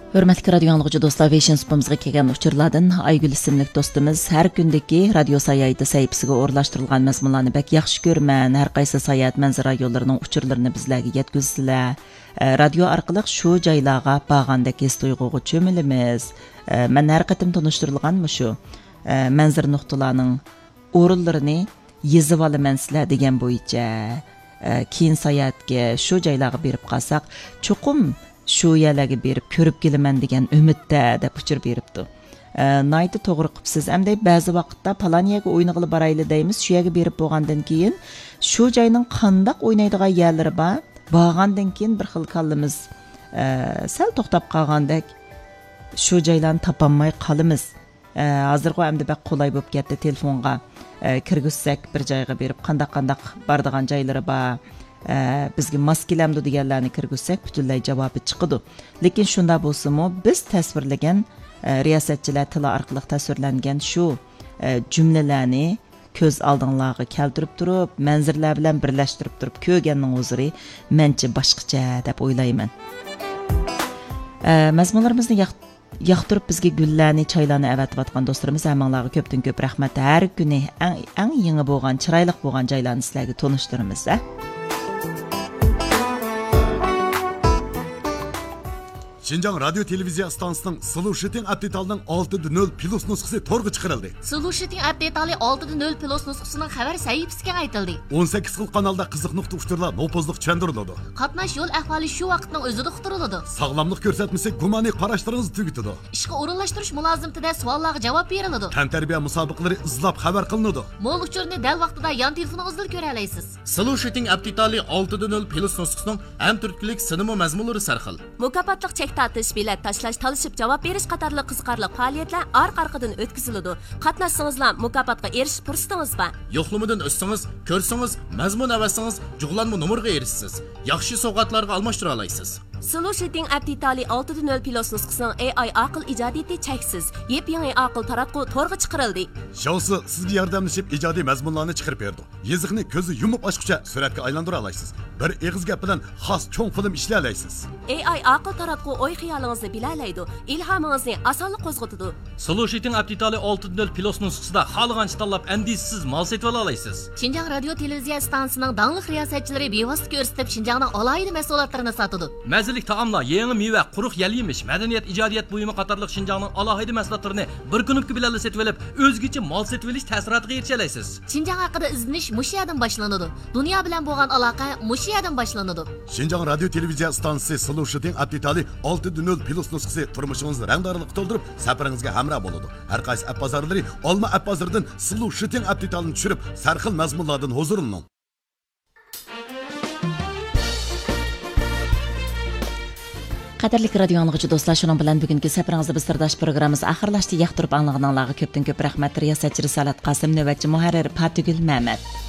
Hörmətli radio anlıqçı dostlar, Vision Spums'a kelgan uçurlardan Aygül isimli dostumuz her gündeki radio sayaydı sahipsiga o'rlashtirilgan mazmunlarni bak yaxshi ko'rman. Har qaysi sayat manzara yo'llarining uçurlarini bizlarga yetkazsizlar. Radio orqali shu joylarga borgandek his tuyg'uga cho'milamiz. Men har qatim tanishtirilgan shu manzara nuqtalarining o'rinlarini yezib olaman sizlar degan bo'yicha keyin sayatga shu joylarga berib qolsak, cho'qim shu yerlarga berib ko'rib kelaman degan umidda deb uchur beribdi. Nayti to'g'ri qilibsiz. Hamda ba'zi vaqtda palaniyaga o'yinig'ili borayli deymiz. Shu yerga berib bo'lgandan keyin shu joyning qandoq o'ynaydigan yerlari bor. Borgandan keyin bir xil kallimiz sal to'xtab qolgandek shu joylarni topolmay qolamiz. Hozirga hamda bak qulay bo'lib ketdi telefonga kirgizsak bir joyga berib qandoq boradigan joylari bor. Bizga mos kelamdi deganlarni kirgizsak butunlay javobi chiqadi. Lekin shunda bo'lsa-mu biz tasvirlagan riyosatchilar tili orqali tasvirlangan shu jumlalarni ko'z oldinglarga keltirib turib, manzillar bilan birlashtirib turib ko'rganning o'ziri mencha boshqacha deb o'ylayman. Mazmunlarimizni yoqtirib bizga gullarni, choylarni avatayotgan do'stlarimiz hammalarga ko'pdan ko'p rahmat. Har kuni eng yangi bo'lgan, chiroyli bo'lgan joylarni sizlarga tanishtiramiz. Şinjan Radyo Televiziya stansiyasining Solution Update'ning 6.0 plus nusxasi to'rga chiqarildi. Solution Update'ning 6.0 plus nusxasining xabar sahifasiga aytildi. 18 xil kanalda qiziq nuqta uchurlar nopozliq tushuntiriladi. Qatnash yo'l ahvoli shu vaqtning o'zida uqtiriladi. Sog'lomlik ko'rsatmasi gumoniy qarashlaringizni tugitadi. Ishga o'rinlashtirish mulozimtida savollarga javob beriladi. Tantarbiya musobaqalari izlab xabar qilinadi. Mo'l uchurni dal vaqtida yon telefoningizda ko'ra olasiz. Solution Update'ning 6.0 plus nusxasining ham turklik sinema mazmunlari sarxil. Mukofotliq Tatish, bilet tashlash, talishib javob berish qatorli qiziqarli faoliyatlar orqa-orqadan o'tkaziladi. Qatnashsangizlar mukofotga erishish fursatingiz bor. Yo'qlamadan o'tsangiz, ko'rsangiz, mazmun avasangiz, jug'lanma nomerga erishsiz. Yaxshi sovg'atlarga almashtira olasiz. Solution Update'ning 6.0 plus nusxasining AI aql ijodiyati cheksiz. Yep-yangi aql taratqu to'rga chiqarildi. Shousi sizga yordamlashib ijodiy mazmunlarni chiqarib berdi. Yeziqni ko'zi yumib ochguncha suratga aylantira olasiz. Bir eg'iz gap bilan xos cho'ng film ishlay olasiz. AI aql taratqu o'y xiyolingizni bilalaydi, ilhomingizni osonlik qo'zg'atadi. Solution Update'ning 6.0 plus nusxasida xohlagancha tanlab andisiz mal setib olasiz. Xinjiang radio televiziya stansiyasining dangli riyosatchilari bevosita ko'rsatib Xinjiangning alohida mahsulotlarini sotadi. Mazalik taomlar, yangi meva, quruq yal-yemish, madaniyat, ijodiyat buyumi qatorliq Xinjiangning alohida mahsulotlarini bir kunlik bilan setib olib, o'zgacha mal setib olish ta'siriga erisha olasiz. Xinjiang haqida izlanish mush yerdan boshlanadi. Dunyo bilan bo'lgan aloqa mush yerdan boshlanadi. Xinjiang radio televiziya stansiyasi Solution Update'ning 6.0 plus nusxasi turmushingizni rangdorlik to'ldirib, safaringizga hamroh bo'ladi. Har qaysi app bozorlari Olma app bozoridan Solution Update'ni tushirib, sarxil mazmunlardan huzurining. Qadarlik radio anlıqçı dostlar, şunun bilan bugungi safaringizda biz sirdosh programmamiz oxirlashdi. Yoqtirib anglag'anlarga ko'pdan ko'p rahmat. Riyosatchi Risolat Qosim, navbatchi muharrir Fatugul Mehmet.